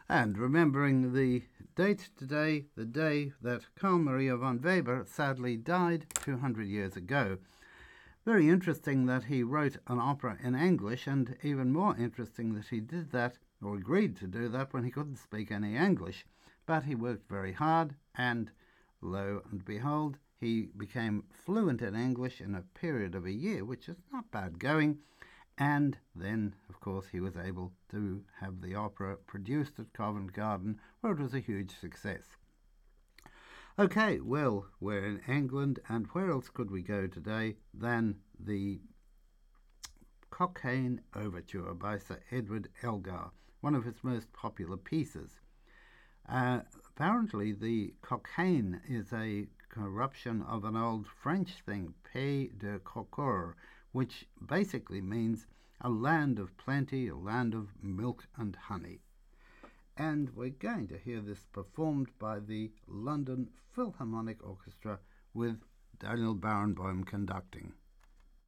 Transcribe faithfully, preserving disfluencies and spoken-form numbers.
And remembering the date today, the day that Carl Maria von Weber sadly died two hundred years ago. Very interesting that he wrote an opera in English, and even more interesting that he did that, or agreed to do that, when he couldn't speak any English. But he worked very hard, and lo and behold, he became fluent in English in a period of a year, which is not bad going. And then, of course, he was able to have the opera produced at Covent Garden, where it was a huge success. Okay, well, we're in England, and where else could we go today than the Cockaigne Overture by Sir Edward Elgar, one of his most popular pieces. Uh, apparently, the cockaigne is a corruption of an old French thing, pays de coqueur, which basically means a land of plenty, a land of milk and honey. And we're going to hear this performed by the London Philharmonic Orchestra with Daniel Barenboim conducting.